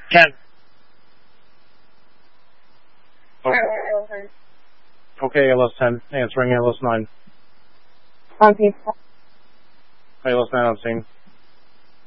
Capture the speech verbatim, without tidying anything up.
ten. Okay, Okay, A L S ten. Answering A L S nine. on scene. A L S nine on scene.